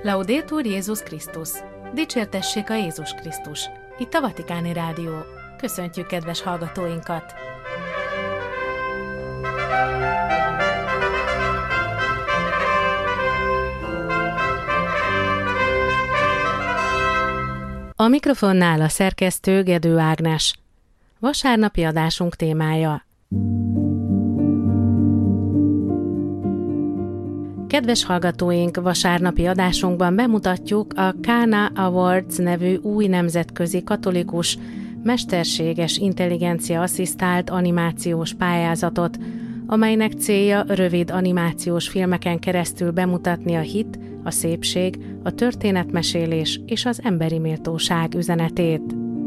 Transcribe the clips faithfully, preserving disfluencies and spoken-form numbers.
Laudetur Jézus Krisztus! Dicsértessék a Jézus Krisztus! Itt a Vatikáni Rádió. Köszöntjük kedves hallgatóinkat! A mikrofonnál a szerkesztő Gedő Ágnes. Vasárnapi adásunk témája. Kedves hallgatóink, vasárnapi adásunkban bemutatjuk a Kana Awards nevű új nemzetközi katolikus, mesterséges intelligencia asszisztált animációs pályázatot, amelynek célja rövid animációs filmeken keresztül bemutatni a hit, a szépség, a történetmesélés és az emberi méltóság üzenetét.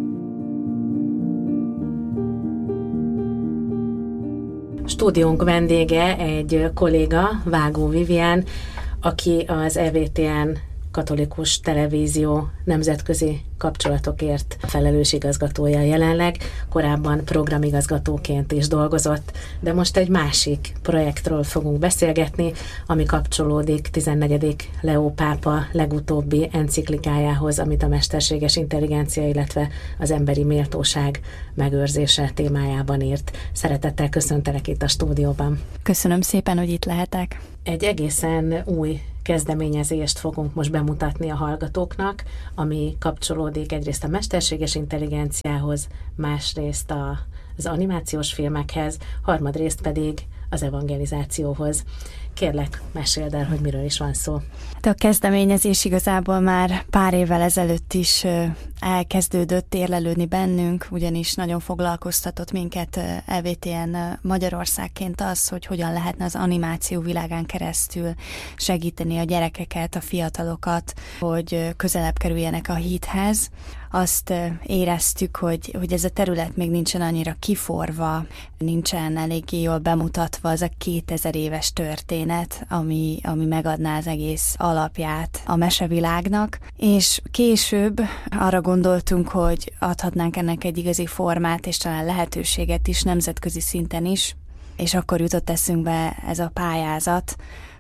Stúdiónk vendége egy kolléga, Vágó Vivien, aki az E V T N katolikus televízió nemzetközi kapcsolatokért felelős igazgatója jelenleg, korábban programigazgatóként is dolgozott, de most egy másik projektről fogunk beszélgetni, ami kapcsolódik tizennegyedik Leó pápa legutóbbi enciklikájához, amit a mesterséges intelligencia, illetve az emberi méltóság megőrzése témájában írt. Szeretettel köszöntelek itt a stúdióban. Köszönöm szépen, hogy itt lehetek. Egy egészen új kezdeményezést fogunk most bemutatni a hallgatóknak, ami kapcsolódik egyrészt a mesterséges intelligenciához, másrészt a, az animációs filmekhez, harmadrészt pedig az evangelizációhoz. Kérlek, meséld el, hogy miről is van szó. De a kezdeményezés igazából már pár évvel ezelőtt is elkezdődött érlelődni bennünk, ugyanis nagyon foglalkoztatott minket E V T N Magyarországként az, hogy hogyan lehetne az animáció világán keresztül segíteni a gyerekeket, a fiatalokat, hogy közelebb kerüljenek a hithez. Azt éreztük, hogy, hogy ez a terület még nincsen annyira kiforva, nincsen eléggé jól bemutatva az a kétezer éves történet, ami, ami megadná az egész alapját a mesevilágnak, és később arra gondoltunk, hogy adhatnánk ennek egy igazi formát, és talán lehetőséget is nemzetközi szinten is, és akkor jutott eszünkbe ez a pályázat,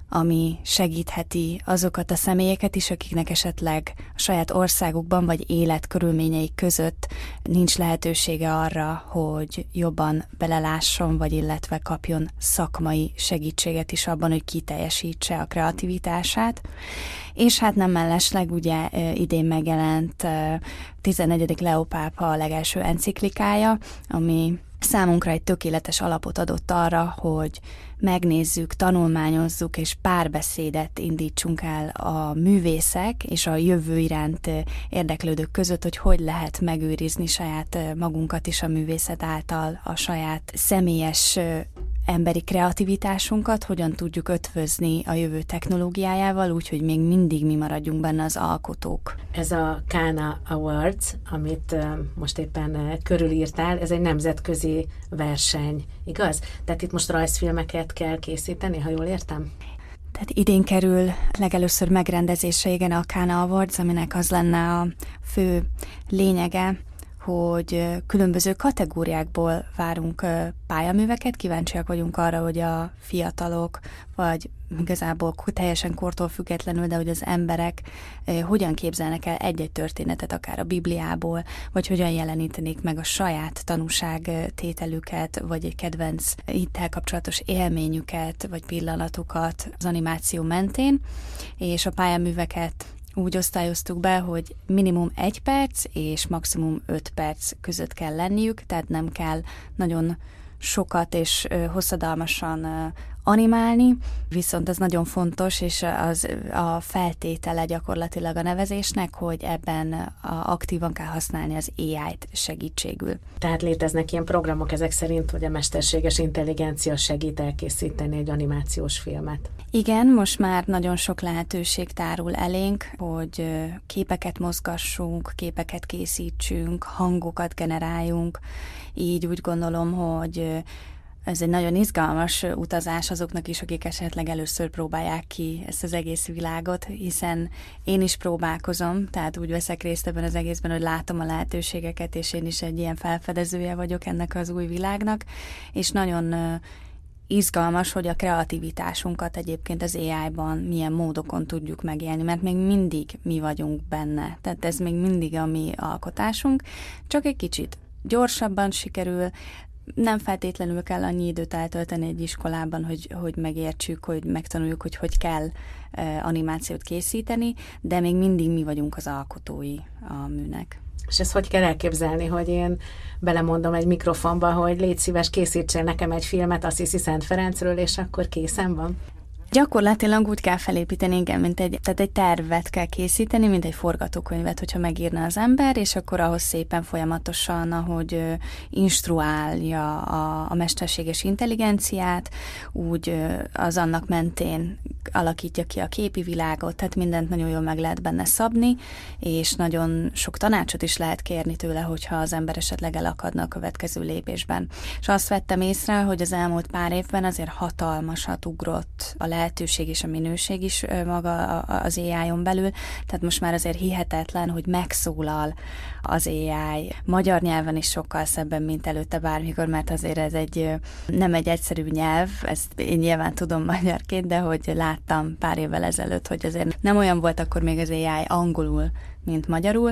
ami segítheti azokat a személyeket is, akiknek esetleg a saját országukban vagy életkörülményeik között nincs lehetősége arra, hogy jobban belelásson, vagy illetve kapjon szakmai segítséget is abban, hogy kiteljesítse a kreativitását. És hát nem mellesleg ugye idén megjelent tizennegyedik Leó pápa a legelső enciklikája, ami számunkra egy tökéletes alapot adott arra, hogy megnézzük, tanulmányozzuk és párbeszédet indítsunk el a művészek és a jövő iránt érdeklődők között, hogy hogy lehet megőrizni saját magunkat is a művészet által, a saját személyes emberi kreativitásunkat, hogyan tudjuk ötvözni a jövő technológiájával, úgyhogy még mindig mi maradjunk benne az alkotók. Ez a Kana Awards, amit most éppen körülírtál, ez egy nemzetközi verseny, igaz? Tehát itt most rajzfilmeket kell készíteni, ha jól értem? Tehát idén kerül legelőször megrendezésre, igen, a Kana Awards, aminek az lenne a fő lényege, hogy különböző kategóriákból várunk pályaműveket, kíváncsiak vagyunk arra, hogy a fiatalok, vagy igazából teljesen kortól függetlenül, de hogy az emberek hogyan képzelnek el egy-egy történetet, akár a Bibliából, vagy hogyan jelenítenék meg a saját tanúságtételüket, vagy egy kedvenc hittel kapcsolatos élményüket, vagy pillanatukat az animáció mentén, és a pályaműveket úgy osztályoztuk be, hogy minimum egy perc és maximum öt perc között kell lenniük, tehát nem kell nagyon sokat és hosszadalmasan animálni, viszont ez nagyon fontos, és az a feltétele gyakorlatilag a nevezésnek, hogy ebben a, aktívan kell használni az á í-t segítségül. Tehát léteznek ilyen programok ezek szerint, hogy a mesterséges intelligencia segít elkészíteni egy animációs filmet? Igen, most már nagyon sok lehetőség tárul elénk, hogy képeket mozgassunk, képeket készítsünk, hangokat generáljunk, így úgy gondolom, hogy ez egy nagyon izgalmas utazás azoknak is, akik esetleg először próbálják ki ezt az egész világot, hiszen én is próbálkozom, tehát úgy veszek részt ebben az egészben, hogy látom a lehetőségeket, és én is egy ilyen felfedezője vagyok ennek az új világnak, és nagyon izgalmas, hogy a kreativitásunkat egyébként az á í-ban milyen módokon tudjuk megélni, mert még mindig mi vagyunk benne. Tehát ez még mindig a mi alkotásunk, csak egy kicsit gyorsabban sikerül, nem feltétlenül kell annyi időt eltölteni egy iskolában, hogy, hogy megértsük, hogy megtanuljuk, hogy hogy kell animációt készíteni, de még mindig mi vagyunk az alkotói a műnek. És ezt hogy kell elképzelni, hogy én belemondom egy mikrofonba, hogy légy szíves, készítsél nekem egy filmet Assisi Szent Ferencről, és akkor készen van? Gyakorlatilag úgy kell felépíteni, igen, mint egy, tehát egy tervet kell készíteni, mint egy forgatókönyvet, hogyha megírna az ember, és akkor ahhoz szépen folyamatosan, ahogy ö, instruálja a, a mesterséges intelligenciát, úgy ö, az annak mentén alakítja ki a képi világot, tehát mindent nagyon jól meg lehet benne szabni, és nagyon sok tanácsot is lehet kérni tőle, hogyha az ember esetleg elakadna a következő lépésben. És azt vettem észre, hogy az elmúlt pár évben azért hatalmasat ugrott a lehetőség és a minőség is maga az á í-on belül, tehát most már azért hihetetlen, hogy megszólal az á í magyar nyelven is sokkal szebben, mint előtte bármikor, mert azért ez egy nem egy egyszerű nyelv, ezt én nyilván tudom magyarként, de hogy láttam pár évvel ezelőtt, hogy azért nem olyan volt akkor még az á í angolul, mint magyarul,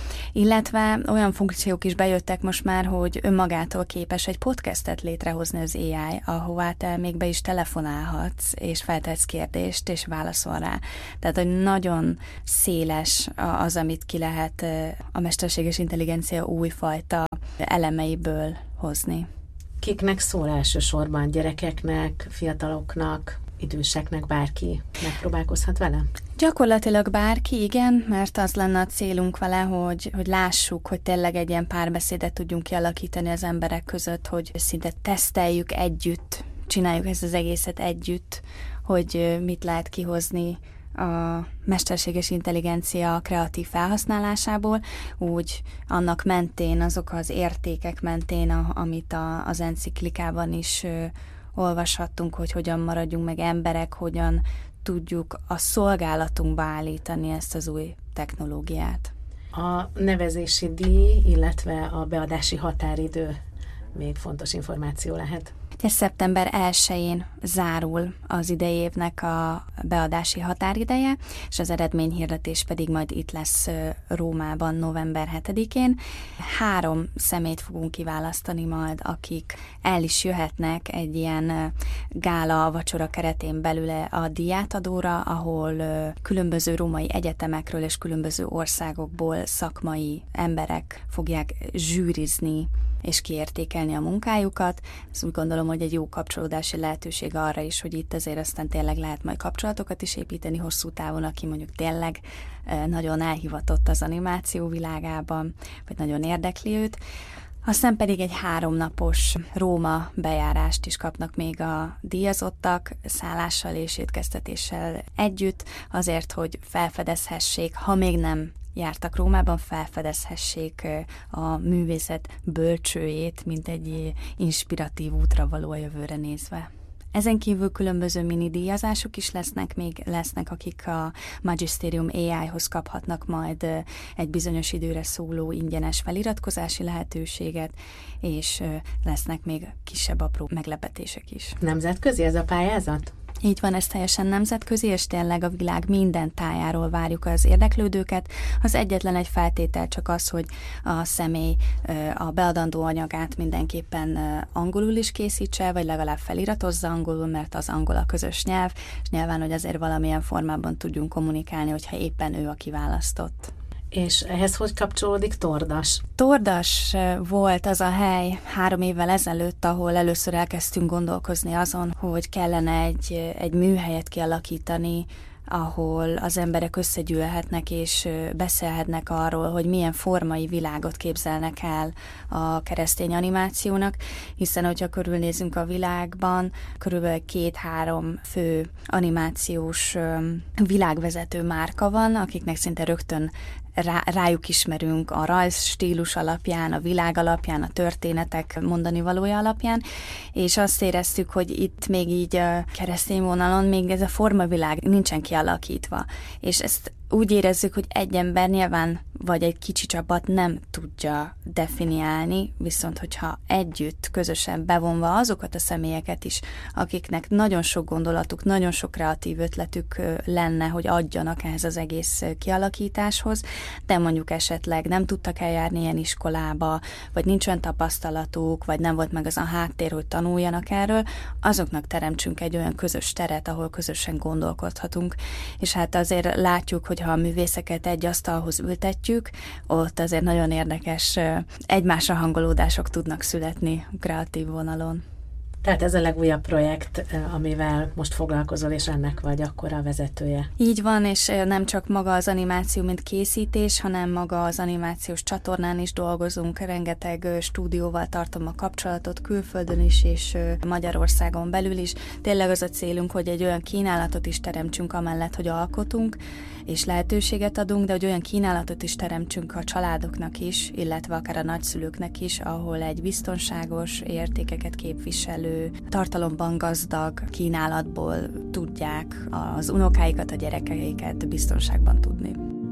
illetve olyan funkciók is bejöttek most már, hogy önmagától képes egy podcastet létrehozni az á í, ahová te még be is telefonálhatsz, és feltetsz kérdést, és válaszol rá. Tehát, hogy nagyon széles az, amit ki lehet a mesterséges intelligencia újfajta elemeiből hozni. Kiknek szól elsősorban? Gyerekeknek, fiataloknak, időseknek, bárki megpróbálkozhat vele? Gyakorlatilag bárki, igen, mert az lenne a célunk vele, hogy, hogy lássuk, hogy tényleg egy ilyen párbeszédet tudjunk kialakítani az emberek között, hogy szinte teszteljük együtt, csináljuk ezt az egészet együtt, hogy mit lehet kihozni a mesterséges intelligencia kreatív felhasználásából, úgy annak mentén, azok az értékek mentén, amit a, az enciklikában is olvashattunk, hogy hogyan maradjunk meg emberek, hogyan tudjuk a szolgálatunkba állítani ezt az új technológiát. A nevezési díj, illetve a beadási határidő még fontos információ lehet. Ugye szeptember elsején zárul az idei évnek a beadási határideje, és az eredményhirdetés pedig majd itt lesz Rómában november hetedikén. Három személyt fogunk kiválasztani majd, akik el is jöhetnek egy ilyen gála vacsora keretén belül a díjátadóra, ahol különböző római egyetemekről és különböző országokból szakmai emberek fogják zsűrizni és kiértékelni a munkájukat. Ez úgy gondolom, hogy egy jó kapcsolódási lehetőség arra is, hogy itt azért aztán tényleg lehet majd kapcsolatokat is építeni hosszú távon, aki mondjuk tényleg nagyon elhivatott az animáció világában, vagy nagyon érdekli őt. Aztán pedig egy háromnapos Róma bejárást is kapnak még a díjazottak, szállással és étkeztetéssel együtt, azért, hogy felfedezhessék, ha még nem jártak Rómában, felfedezhessék a művészet bölcsőjét, mint egy inspiratív útra való a jövőre nézve. Ezen kívül különböző mini díjazások is lesznek, még lesznek, akik a Magisterium á í-hoz kaphatnak majd egy bizonyos időre szóló ingyenes feliratkozási lehetőséget, és lesznek még kisebb apró meglepetések is. Nemzetközi ez a pályázat? Így van, ez teljesen nemzetközi, és tényleg a világ minden tájáról várjuk az érdeklődőket. Az egyetlen egy feltétel csak az, hogy a személy a beadandó anyagát mindenképpen angolul is készítse, vagy legalább feliratozza angolul, mert az angol a közös nyelv, és nyilván, hogy azért valamilyen formában tudjunk kommunikálni, hogyha éppen ő a kiválasztott. És ehhez hogy kapcsolódik Tordas? Tordas volt az a hely három évvel ezelőtt, ahol először elkezdtünk gondolkozni azon, hogy kellene egy, egy műhelyet kialakítani, ahol az emberek összegyűlhetnek és beszélhetnek arról, hogy milyen formai világot képzelnek el a keresztény animációnak, hiszen hogyha körülnézünk a világban, körülbelül két-három fő animációs világvezető márka van, akiknek szinte rögtön Rá, rájuk ismerünk a rajz stílus alapján, a világ alapján, a történetek mondani valója alapján, és azt éreztük, hogy itt még így a keresztény vonalon még ez a formavilág nincsen kialakítva, és ezt úgy érezzük, hogy egy ember nyilván vagy egy kicsi csapat nem tudja definiálni, viszont hogyha együtt, közösen bevonva azokat a személyeket is, akiknek nagyon sok gondolatuk, nagyon sok kreatív ötletük lenne, hogy adjanak ehhez az egész kialakításhoz, de mondjuk esetleg nem tudtak eljárni ilyen iskolába, vagy nincs olyan tapasztalatuk, vagy nem volt meg az a háttér, hogy tanuljanak erről, azoknak teremtsünk egy olyan közös teret, ahol közösen gondolkodhatunk. És hát azért látjuk, hogy ha a művészeket egy asztalhoz ültetjük, ott azért nagyon érdekes egymásra hangolódások tudnak születni kreatív vonalon. Tehát ez a legújabb projekt, amivel most foglalkozol, és ennek vagy akkor a vezetője. Így van, és nem csak maga az animáció, mint készítés, hanem maga az animációs csatornán is dolgozunk. Rengeteg stúdióval tartom a kapcsolatot külföldön is, és Magyarországon belül is. Tényleg az a célunk, hogy egy olyan kínálatot is teremtsünk amellett, hogy alkotunk, és lehetőséget adunk, de hogy olyan kínálatot is teremtsünk a családoknak is, illetve akár a nagyszülőknek is, ahol egy biztonságos, értékeket képviselő, tartalomban gazdag kínálatból tudják az unokáikat, a gyerekeiket biztonságban tudni.